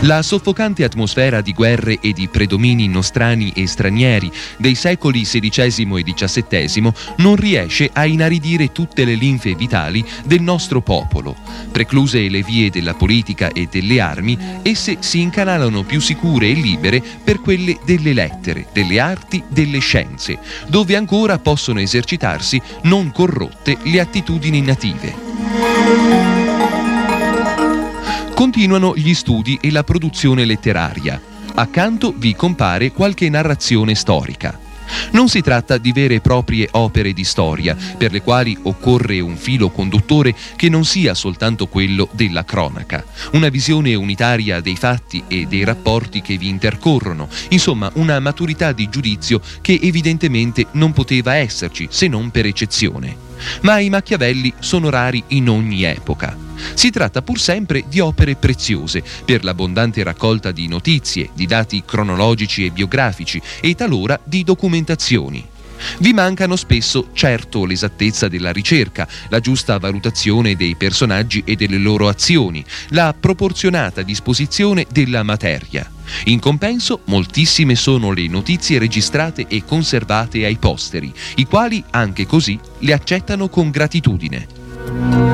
La soffocante atmosfera di guerre e di predomini nostrani e stranieri dei secoli XVI e XVII non riesce a inaridire tutte le linfe vitali del nostro popolo. Precluse le vie della politica e delle armi, esse si incanalano più sicure e libere per quelle delle lettere, delle arti, delle scienze, dove ancora possono esercitarsi non corrotte le attitudini native. Continuano gli studi e la produzione letteraria. Accanto vi compare qualche narrazione storica. Non si tratta di vere e proprie opere di storia, per le quali occorre un filo conduttore che non sia soltanto quello della cronaca, una visione unitaria dei fatti e dei rapporti che vi intercorrono, insomma una maturità di giudizio che evidentemente non poteva esserci se non per eccezione. Ma i Machiavelli sono rari in ogni epoca. Si tratta pur sempre di opere preziose per l'abbondante raccolta di notizie, di dati cronologici e biografici e talora di documentazioni. Vi mancano spesso certo l'esattezza della ricerca, la giusta valutazione dei personaggi e delle loro azioni, la proporzionata disposizione della materia. In compenso, moltissime sono le notizie registrate e conservate ai posteri, i quali anche così le accettano con gratitudine.